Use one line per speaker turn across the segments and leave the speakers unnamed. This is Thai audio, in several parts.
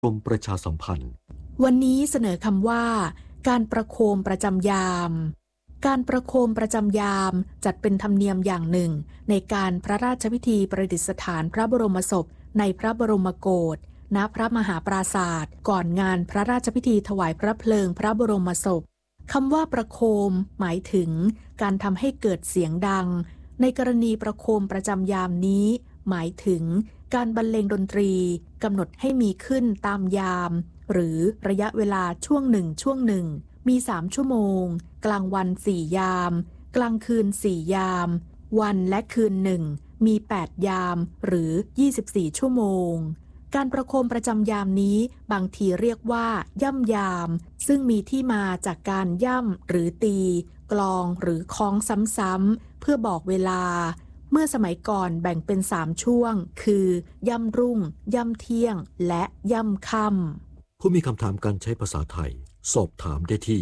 กรมประชาสัมพันธ์
วันนี้เสนอคำว่าการประโคมประจำยามการประโคมประจำยามจัดเป็นธรรมเนียมอย่างหนึ่งในการพระราชพิธีประดิษฐานพระบรมศพในพระบรมโกศณพระมหาปราสาทก่อนงานพระราชพิธีถวายพระเพลิงพระบรมศพคำว่าประโคมหมายถึงการทำให้เกิดเสียงดังในกรณีประโคมประจำยามนี้หมายถึงการบรรเลงดนตรีกำหนดให้มีขึ้นตามยามหรือระยะเวลาช่วงหนึ่งมี3ชั่วโมงกลางวัน4ยามกลางคืน4ยามวันและคืนหนึ่งมี8ยามหรือ24ชั่วโมงการประโคมประจำยามนี้บางทีเรียกว่าย่ำยามซึ่งมีที่มาจากการย่ำหรือตีกลองหรือคล้องซ้ำๆเพื่อบอกเวลาเมื่อสมัยก่อนแบ่งเป็น3ช่วงคือย่ำรุ่งย่ำเที่ยงและย่ำค่ำ
ผู้มีคำถามการใช้ภาษาไทยสอบถามได้ที่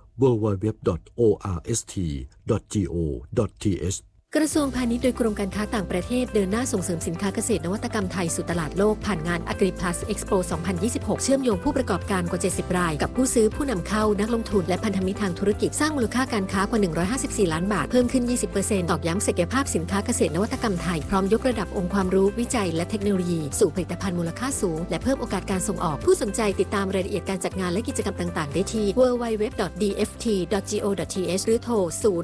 www.orst.go.th
กระทรวงพาณิชย์โดยกรมการค้าต่างประเทศเดินหน้าส่งเสริมสินค้าเกษตรนวัตกรรมไทยสู่ตลาดโลกผ่านงาน Agri-Plus Expo 2026 เชื่อมโยงผู้ประกอบการกว่า70รายกับผู้ซื้อผู้นำเข้านักลงทุนและพันธมิตรทางธุรกิจสร้างมูลค่าการค้ากว่า154ล้านบาทเพิ่มขึ้น 20% ตอกย้ำศักยภาพสินค้าเกษตรนวัตกรรมไทยพร้อมยกระดับองค์ความรู้วิจัยและเทคโนโลยีสู่ผลิตภัณฑ์มูลค่าสูงและเพิ่มโอกาสการส่งออกผู้สนใจติดตามรายละเอียดการจัดงานและกิจกรรมต่างๆได้ที่ www.dft.go.th หรือโทร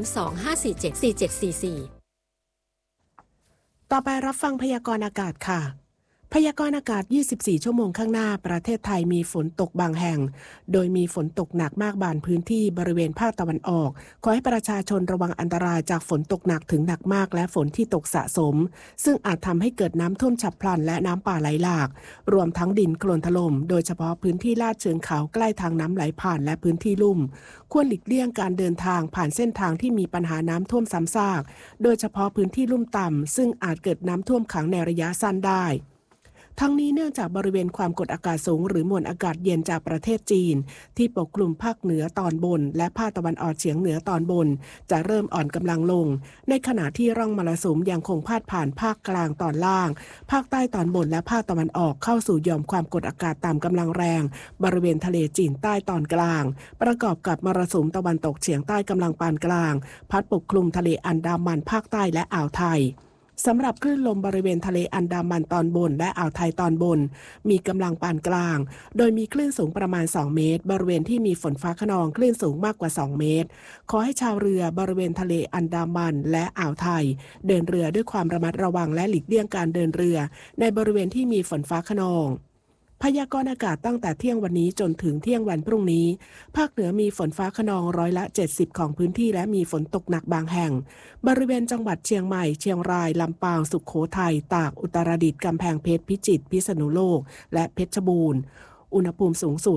025474744
ต่อไปรับฟังพยากรณ์อากาศค่ะพยากรณ์อากาศ24ชั่วโมงข้างหน้าประเทศไทยมีฝนตกบางแห่งโดยมีฝนตกหนักมากบางพื้นที่บริเวณภาคตะวันออกขอให้ประชาชนระวังอันตรายจากฝนตกหนักถึงหนักมากและฝนที่ตกสะสมซึ่งอาจทำให้เกิดน้ำท่วมฉับพลันและน้ำป่าไหลหลากรวมทั้งดินโคลนถล่มโดยเฉพาะพื้นที่ลาดเชิงเขาใกล้ทางน้ำไหลผ่านและพื้นที่ลุ่มควรหลีกเลี่ยงการเดินทางผ่านเส้นทางที่มีปัญหาน้ำท่วมซ้ำซากโดยเฉพาะพื้นที่ลุ่มต่ำซึ่งอาจเกิดน้ำท่วมขังในระยะสั้นได้ทั้งนี้เนื่องจากบริเวณความกดอากาศสูงหรือมวลอากาศเย็นจากประเทศจีนที่ปกคลุมภาคเหนือตอนบนและภาคตะวันออกเฉียงเหนือตอนบนจะเริ่มอ่อนกำลังลงในขณะที่ร่องมรสุมยังคงพาดผ่านภาคกลางตอนล่างภาคใต้ตอนบนและภาคตะวันออกเข้าสู่หย่อมความกดอากาศต่ำกำลังแรงบริเวณทะเลจีนใต้ตอนกลางประกอบกับมรสุมตะวันตกเฉียงใต้กำลังปานกลางพัดปกคลุมทะเลอันดามันภาคใต้และอ่าวไทยสำหรับคลื่นลมบริเวณทะเลอันดามันตอนบนและอ่าวไทยตอนบนมีกำลังปานกลางโดยมีคลื่นสูงประมาณ2เมตรบริเวณที่มีฝนฟ้าคะนองคลื่นสูงมากกว่า2เมตรขอให้ชาวเรือบริเวณทะเลอันดามันและอ่าวไทยเดินเรือด้วยความระมัดระวังและหลีกเลี่ยงการเดินเรือในบริเวณที่มีฝนฟ้าคะนองพยากรณ์อากาศตั้งแต่เที่ยงวันนี้จนถึงเที่ยงวันพรุ่งนี้ภาคเหนือมีฝนฟ้าคะนอง70%ของพื้นที่และมีฝนตกหนักบางแห่งบริเวณจังหวัดเชียงใหม่เชียงรายลำปางสุโขทัยตากอุตรดิตถ์กำแพงเพชรพิจิตรพิษณุโลกและเพชรบูรณ์อุณหภูมิสูงสุด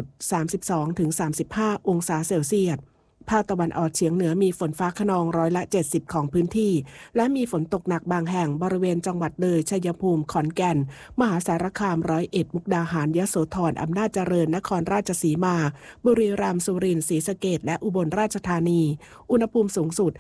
32-35 องศาเซลเซียสภาคตะวันออกเฉียงเหนือมีฝนฟ้าคะนอง70%ของพื้นที่และมีฝนตกหนักบางแห่งบริเวณจังหวัดเลยชัยภูมิขอนแก่นมหาสารคาม101มุกดาหารยโสธรอำนาจเจริญนครราชสีมาบุรีรัมย์สุรินทร์ศรีสะเกษและอุบลราชธานีอุณหภูมิสูงสุด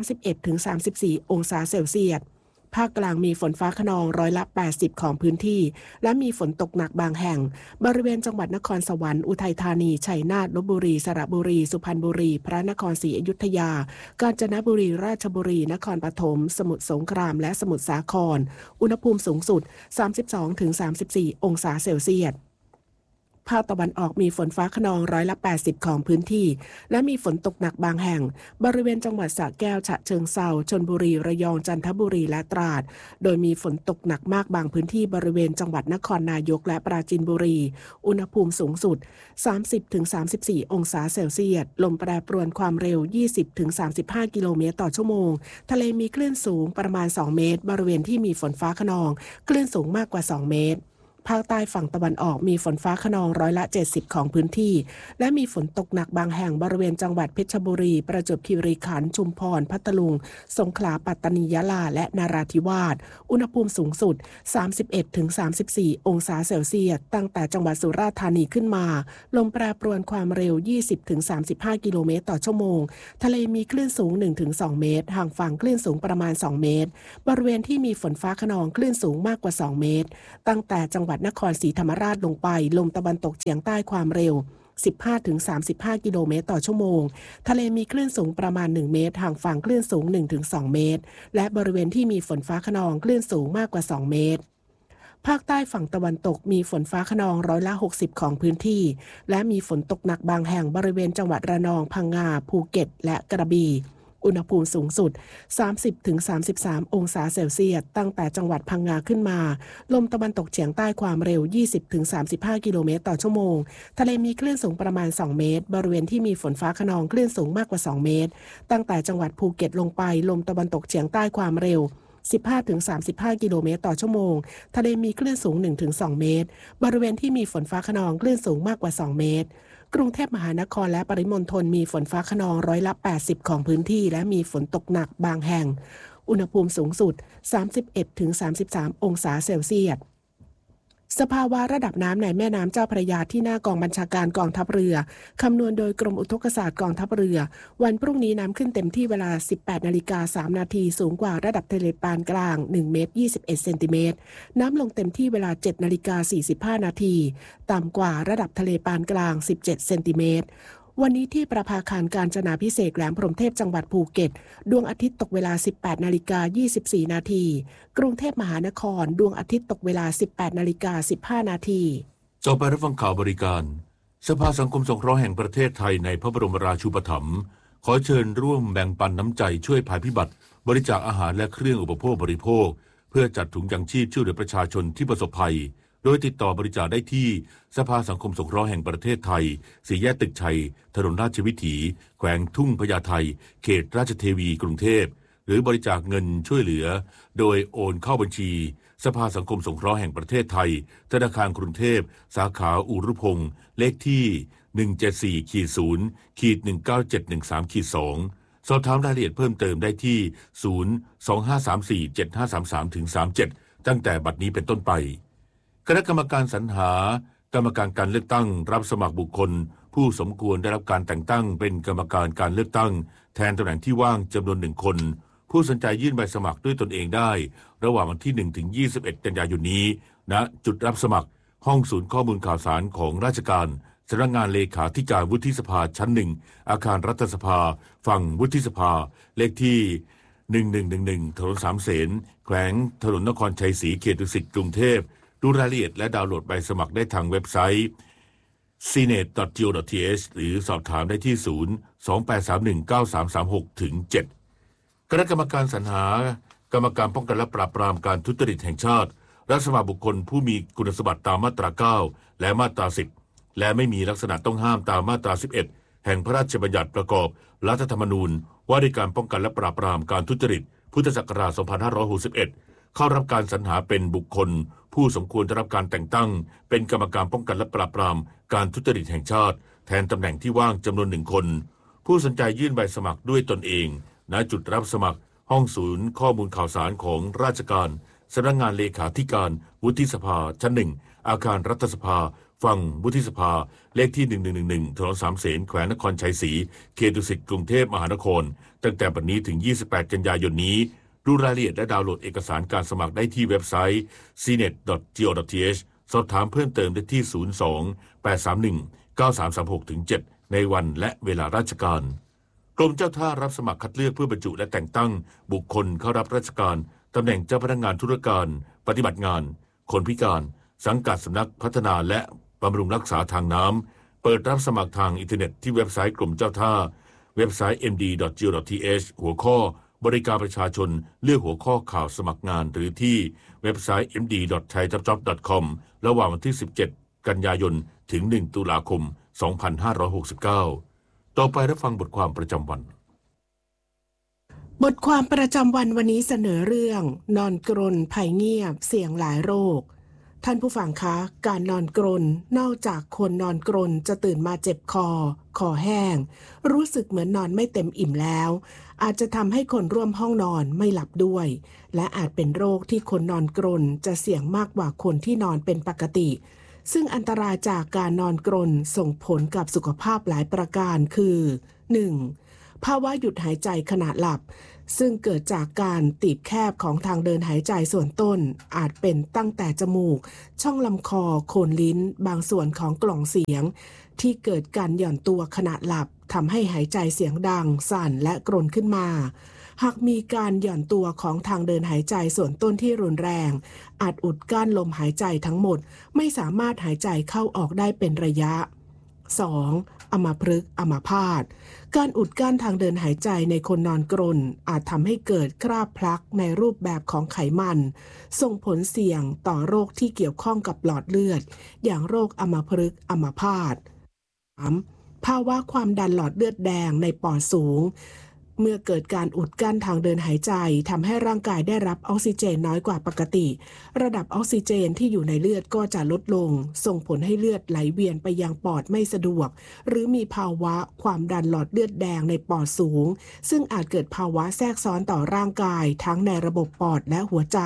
31-34 องศาเซลเซียสภาคกลางมีฝนฟ้าคะนอง80%ของพื้นที่และมีฝนตกหนักบางแห่งบริเวณจังหวัดนครสวรรค์อุทัยธานีชัยนาทลพบุรีสระบุรีสุพรรณบุรีพระนครศรีอยุธยากาญจนบุรีราชบุรีนครปฐมสมุทรสงครามและสมุทรสาครอุณหภูมิสูงสุด 32-34 องศาเซลเซียสภาคตะวันออกมีฝนฟ้าคะนอง80%ของพื้นที่และมีฝนตกหนักบางแห่งบริเวณจังหวัดสระแก้วฉะเชิงเทราชลบุรีระยองจันทบุรีและตราดโดยมีฝนตกหนักมากบางพื้นที่บริเวณจังหวัดนครนายกและปราจีนบุรีอุณหภูมิสูงสุด 30-34 องศาเซลเซียสลมแปรปรวนความเร็ว 20-35 กิโลเมตรต่อชั่วโมงทะเลมีคลื่นสูงประมาณ2เมตรบริเวณที่มีฝนฟ้าคะนองคลื่นสูงมากกว่า2เมตรภาคใต้ฝั่งตะวันออกมีฝนฟ้าคะนอง70%ของพื้นที่และมีฝนตกหนักบางแห่งบริเวณจังหวัดเพชรบุรีประจวบคีรีขันธ์ชุมพรพัทลุงสงขลาปัตตานียะลาและนราธิวาสอุณหภูมิสูงสุด 31-34 องศาเซลเซียสตั้งแต่จังหวัดสุราษฎร์ธานีขึ้นมาลมแปรปรวนความเร็ว 20-35 กิโลเมตรต่อชั่วโมงทะเลมีคลื่นสูง 1-2 เมตรห่างฝั่งคลื่นสูงประมาณ2เมตรบริเวณที่มีฝนฟ้าคะนองคลื่นสูงมากกว่า2เมตรตั้งแต่จังหวัดวัดนครศรีธรรมราชลงไปลมตะวันตกเฉียงใต้ความเร็ว 15-35 กิโลเมตรต่อชั่วโมงทะเลมีคลื่นสูงประมาณ1เมตรห่างฝั่งคลื่นสูง 1-2 เมตรและบริเวณที่มีฝนฟ้าคะนองคลื่นสูงมากกว่า2เมตรภาคใต้ฝั่งตะวันตกมีฝนฟ้าคะนอง60%ของพื้นที่และมีฝนตกหนักบางแห่งบริเวณจังหวัดระนองพังงาภูเก็ตและกระบี่อุณหภูมิสูงสุด 30-33 องศาเซลเซียสตั้งแต่จังหวัดพังงาขึ้นมาลมตะวันตกเฉียงใต้ความเร็ว 20-35 กิโลเมตรต่อชั่วโมงทะเลมีคลื่นสูงประมาณ2เมตรบริเวณที่มีฝนฟ้าคะนองคลื่นสูงมากกว่า2เมตรตั้งแต่จังหวัดภูเก็ตลงไปลมตะวันตกเฉียงใต้ความเร็ว 15-35 กิโลเมตรต่อชั่วโมงทะเลมีคลื่นสูง 1-2 เมตรบริเวณที่มีฝนฟ้าคะนองคลื่นสูงมากกว่า2เมตรกรุงเทพมหานครและปริมณฑลมีฝนฟ้าคะนอง80%ของพื้นที่และมีฝนตกหนักบางแห่งอุณหภูมิสูงสุด 31-33 องศาเซลเซียสสภาวะระดับน้ำในแม่น้ำเจ้าพระยาที่หน้ากองบัญชาการกองทัพเรือคำนวณโดยกรมอุทกศาสตร์กองทัพเรือวันพรุ่งนี้น้ำขึ้นเต็มที่เวลา 18:03 นาทีสูงกว่าระดับทะเลปานกลาง1เมตร21เซนติเมตรน้ำลงเต็มที่เวลา 7:45 นาทีต่ำกว่าระดับทะเลปานกลาง17เซนติเมตรวันนี้ที่ประภาคารกาญจนาภิเษกแหลมพรหมเทพจังหวัดภูเก็ตดวงอาทิตย์ตกเวลา 18:24 นาทีกรุงเทพมหานครดวงอาทิตย์ตกเวลา 18:15 นาที
ต่อไปรับฟังข่าวบริการสภาสังคมสงเคราะห์แห่งประเทศไทยในพระบรมราชูปถัมภ์ขอเชิญร่วมแบ่งปันน้ำใจช่วยภัยพิบัติบริจาคอาหารและเครื่องอุปโภคบริโภคเพื่อจัดถุงยังชีพช่วยเหลือประชาชนที่ประสบภัยโดยติดต่อบริจาคได้ที่สภาสังคมสงเคราะห์แห่งประเทศไทยสี่แยกตึกชัยถนนราชวิถีแขวงทุ่งพญาไทเขตราชเทวีกรุงเทพหรือบริจาคเงินช่วยเหลือโดยโอนเข้าบัญชีสภาสังคมสงเคราะห์แห่งประเทศไทยธนาคารกรุงเทพสาขาอุรุพงษ์เลขที่ 174-0-19713-2 สอบถามรายละเอียดเพิ่มเติมได้ที่ 025347533-37 ตั้งแต่บัดนี้เป็นต้นไปคณะกรรมการสรรหากรรมการการเลือกตั้งรับสมัครบุคคลผู้สมควรได้รับการแต่งตั้งเป็นกรรมการการเลือกตั้งแทนตำแหน่งที่ว่างจำนวน1คนผู้สนใจยื่นใบสมัครด้วยตนเองได้ระหว่างวันที่1ถึง21กันยายนนี้ณจุดรับสมัครห้องศูนย์ข้อมูลข่าวสารของราชการสำนักงานเลขาธิการวุฒิสภาชั้น1อาคารรัฐสภาฝั่งวุฒิสภาเลขที่1111ถนนสามเสนแขวงถนนนครชัยศรีเขตดุสิตกรุงเทพดูรายละเอียดและดาวน์โหลดใบสมัครได้ทางเว็บไซต์ cnet.go.th หรือสอบถามได้ที่ 028319336-7 คณะกรรมการสรรหากรรมการป้องกันและปราบปรามการทุจริตแห่งชาติรับสมัครบุคคลผู้มีคุณสมบัติตามมาตรา 9 และมาตรา 10 และไม่มีลักษณะต้องห้ามตามมาตรา 11 แห่งพระราชบัญญัติประกอบรัฐธรรมนูญว่าด้วยการป้องกันและปราบปรามการทุจริตพุทธศักราช 2561 เข้ารับการสรรหาเป็นบุคคลผู้สมควรได้รับการแต่งตั้งเป็นกรรมการป้องกันและปราบปรามการทุจริตแห่งชาติแทนตำแหน่งที่ว่างจำนวน1คนผู้สนใจยื่นใบสมัครด้วยตนเองณจุดรับสมัครห้องศูนย์ข้อมูลข่าวสารของราชการสำนักงานเลขาธิการวุฒิสภาชั้น1อาคารรัฐสภาฝั่งวุฒิสภาเลขที่1111ถนนสามเสนแขวงนครชัยศรีเขตดุสิตกรุงเทพมหานครตั้งแต่บัดนี้ถึง28กันยายนนี้ดูรายละเอียดและดาวน์โหลดเอกสารการสมัครได้ที่เว็บไซต์ cnet.go.th สอบถามเพิ่มเติมได้ที่ 02-831-9336-7 ในวันและเวลาราชการกรมเจ้าท่ารับสมัครคัดเลือกเพื่อบรรจุและแต่งตั้งบุคคลเข้ารับราชการตำแหน่งเจ้าพนักงานธุรการปฏิบัติงานคนพิการสังกัดสำนักพัฒนาและบำรุงรักษาทางน้ำเปิดรับสมัครทางอินเทอร์เน็ตที่เว็บไซต์กรมเจ้าท่าเว็บไซต์ md.go.th หัวข้อบริการประชาชนเลือกหัวข้อข่าวสมัครงานหรือที่เว็บไซต์ md.thaijobjob.com ระหว่างวันที่ 17 กันยายนถึง 1 ตุลาคม 2569 ต่อไปรับฟังบทความประจำวัน
บทความประจำวันวันนี้เสนอเรื่องนอนกรนภัยเงียบเสี่ยงหลายโรคท่านผู้ฟังคะการนอนกรนนอกจากคนนอนกรนจะตื่นมาเจ็บคอแห้งรู้สึกเหมือนนอนไม่เต็มอิ่มแล้วอาจจะทำให้คนร่วมห้องนอนไม่หลับด้วยและอาจเป็นโรคที่คนนอนกรนจะเสี่ยงมากกว่าคนที่นอนเป็นปกติซึ่งอันตรายจากการนอนกรนส่งผลกับสุขภาพหลายประการคือ 1. ภาวะหยุดหายใจขณะหลับซึ่งเกิดจากการตีบแคบของทางเดินหายใจส่วนต้นอาจเป็นตั้งแต่จมูกช่องลำคอโคนลิ้นบางส่วนของกล่องเสียงที่เกิดการหย่อนตัวขณะหลับทำให้หายใจเสียงดังสั่นและกรนขึ้นมาหากมีการหย่อนตัวของทางเดินหายใจส่วนต้นที่รุนแรงอาจอุดกั้นลมหายใจทั้งหมดไม่สามารถหายใจเข้าออกได้เป็นระยะ 2. อัมพฤกษ์อัมพาตการอุดกั้นทางเดินหายใจในคนนอนกรนอาจทำให้เกิดคราบพลักในรูปแบบของไขมันส่งผลเสี่ยงต่อโรคที่เกี่ยวข้องกับหลอดเลือดอย่างโรคอัมพฤกษ์อัมพาต 3. ภาวะความดันหลอดเลือดแดงในปอดสูงเมื่อเกิดการอุดกั้นทางเดินหายใจทำให้ร่างกายได้รับออกซิเจนน้อยกว่าปกติระดับออกซิเจนที่อยู่ในเลือดก็จะลดลงส่งผลให้เลือดไหลเวียนไปยังปอดไม่สะดวกหรือมีภาวะความดันหลอดเลือดแดงในปอดสูงซึ่งอาจเกิดภาวะแทรกซ้อนต่อร่างกายทั้งในระบบปอดและหัวใจ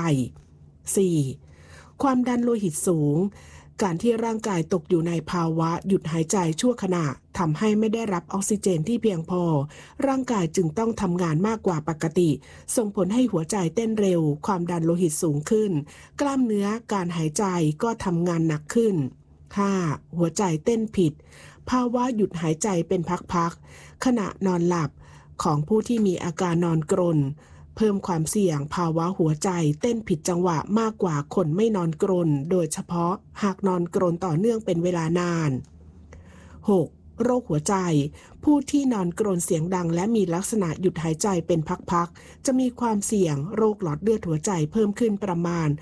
4. ความดันโลหิตสูงการที่ร่างกายตกอยู่ในภาวะหยุดหายใจชั่วขณะทำให้ไม่ได้รับออกซิเจนที่เพียงพอร่างกายจึงต้องทำงานมากกว่าปกติส่งผลให้หัวใจเต้นเร็วความดันโลหิตสูงขึ้นกล้ามเนื้อการหายใจก็ทำงานหนักขึ้น 5. หัวใจเต้นผิดภาวะหยุดหายใจเป็นพักๆขณะนอนหลับของผู้ที่มีอาการนอนกรนเพิ่มความเสี่ยงภาวะหัวใจเต้นผิดจังหวะมากกว่าคนไม่นอนกรนโดยเฉพาะหากนอนกรนต่อเนื่องเป็นเวลานาน 6. โรคหัวใจผู้ที่นอนกรนเสียงดังและมีลักษณะหยุดหายใจเป็นพักๆจะมีความเสี่ยงโรคหลอดเลือดหัวใจเพิ่มขึ้นประมาณ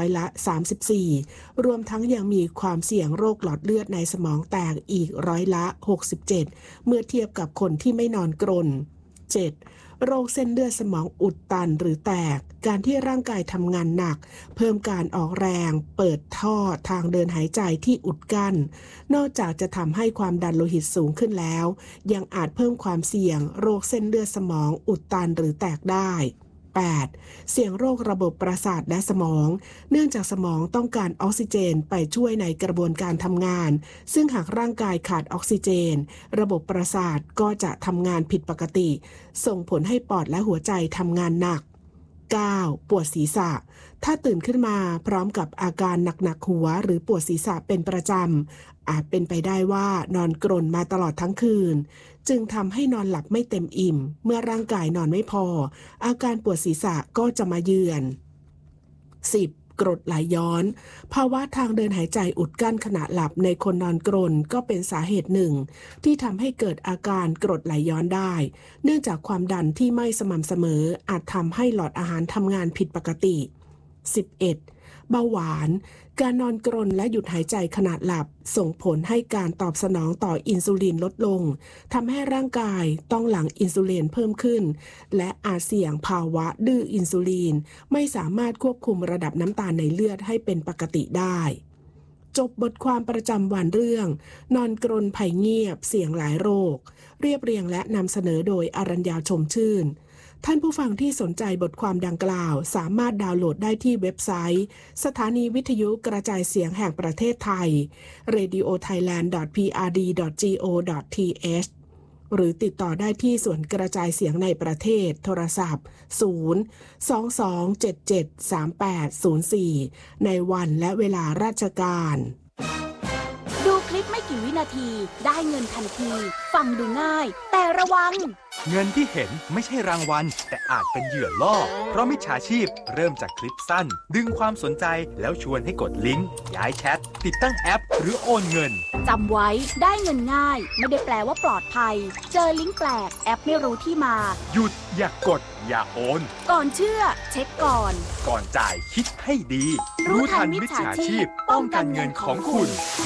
34%รวมทั้งยังมีความเสี่ยงโรคหลอดเลือดในสมองแตกอีก67%เมื่อเทียบกับคนที่ไม่นอนกรน 7. โรคเส้นเลือดสมองอุดตันหรือแตกการที่ร่างกายทำงานหนักเพิ่มการออกแรงเปิดท่อทางเดินหายใจที่อุดกั้นนอกจากจะทำให้ความดันโลหิตสูงขึ้นแล้วยังอาจเพิ่มความเสี่ยงโรคเส้นเลือดสมองอุดตันหรือแตกได้ 8. เสี่ยงโรคระบบประสาทและสมองเนื่องจากสมองต้องการออกซิเจนไปช่วยในกระบวนการทำงานซึ่งหากร่างกายขาดออกซิเจนระบบประสาทก็จะทำงานผิดปกติส่งผลให้ปอดและหัวใจทำงานหนัก 9. ปวดศีรษะถ้าตื่นขึ้นมาพร้อมกับอาการหนักๆหัวหรือปวดศีรษะเป็นประจำอาจเป็นไปได้ว่านอนกรนมาตลอดทั้งคืนจึงทำให้นอนหลับไม่เต็มอิ่มเมื่อร่างกายนอนไม่พออาการปวดศีรษะก็จะมาเยือน 10. กรดไหลย้อนภาวะทางเดินหายใจอุดกั้นขณะหลับในคนนอนกรนก็เป็นสาเหตุหนึ่งที่ทำให้เกิดอาการกรดไหลย้อนได้เนื่องจากความดันที่ไม่สม่ำเสมออาจทำให้หลอดอาหารทำงานผิดปกติ 11. เบาหวานการนอนกรนและหยุดหายใจขณะหลับส่งผลให้การตอบสนองต่ออินซูลินลดลงทำให้ร่างกายต้องหลั่งอินซูลินเพิ่มขึ้นและอาจเสี่ยงภาวะดื้ออินซูลินไม่สามารถควบคุมระดับน้ำตาลในเลือดให้เป็นปกติได้จบบทความประจำวันเรื่องนอนกรนภัยเงียบเสี่ยงหลายโรคเรียบเรียงและนำเสนอโดยอรัญญาชมชื่นท่านผู้ฟังที่สนใจบทความดังกล่าวสามารถดาวน์โหลดได้ที่เว็บไซต์สถานีวิทยุกระจายเสียงแห่งประเทศไทย radiothailand.prd.go.th หรือติดต่อได้ที่ส่วนกระจายเสียงในประเทศโทรศัพท์022773804ในวันและเวลาราชการ
ดูคลิปไม่กี่วินาทีได้เงินทันทีฟังดูง่ายแต่ระวัง
เงินที่เห็นไม่ใช่รางวัลแต่อาจเป็นเหยื่อล่อเพราะมิจฉาชีพเริ่มจากคลิปสั้นดึงความสนใจแล้วชวนให้กดลิงก์ย้ายแชทติดตั้งแอปหรือโอนเงิน
จำไว้ได้เงินง่ายไม่ได้แปลว่าปลอดภัยเจอลิงก์แปลกแอปไม่รู้ที่มา
หยุดอย่ากดอย่าโอน
ก่อนเชื่อเช็คก่อน
จ่ายคิดให้ดีรู้ทันมิจฉาชีพป้องกันเงินของคุณ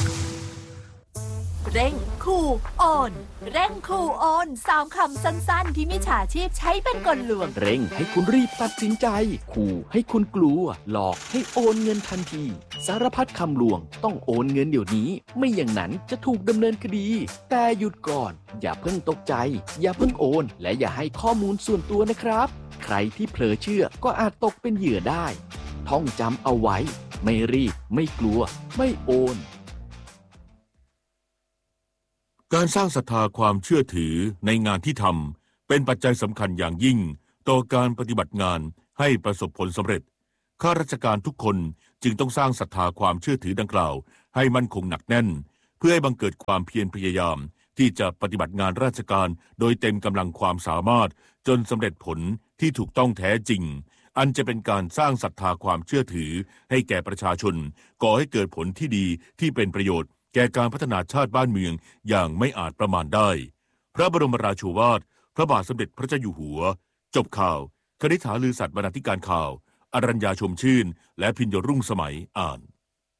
เร่งขู่โอนเร่งขู่โอน3 คำสั้นๆที่มิจฉาชีพใช้เป็นกลลวง
เร่งให้คุณรีบตัดสินใจขู่ให้คุณกลัวหลอกให้โอนเงินทันทีสารพัดคำลวงต้องโอนเงินเดี๋ยวนี้ไม่อย่างนั้นจะถูกดำเนินคดีแต่หยุดก่อนอย่าเพิ่งตกใจอย่าเพิ่งโอนและอย่าให้ข้อมูลส่วนตัวนะครับใครที่เผลอเชื่อก็อาจตกเป็นเหยื่อได้ท่องจำเอาไว้ไม่รีบไม่กลัวไม่โอน
การสร้างศรัทธาความเชื่อถือในงานที่ทำเป็นปัจจัยสำคัญอย่างยิ่งต่อการปฏิบัติงานให้ประสบผลสำเร็จข้าราชการทุกคนจึงต้องสร้างศรัทธาความเชื่อถือดังกล่าวให้มั่นคงหนักแน่นเพื่อให้บังเกิดความเพียรพยายามที่จะปฏิบัติงานราชการโดยเต็มกำลังความสามารถจนสำเร็จผลที่ถูกต้องแท้จริงอันจะเป็นการสร้างศรัทธาความเชื่อถือให้แก่ประชาชนก่อให้เกิดผลที่ดีที่เป็นประโยชน์แก่การพัฒนาชาติบ้านเมืองอย่างไม่อาจประมาณได้พระบรมราโชวาทพระบาทสมเด็จพระเจ้าอยู่หัวจบข่าวคณิษฐาลือสัตย์บรรณาธิการข่าวอรัญญาชมชื่นและพิญโยรุ่งสมัยอ่าน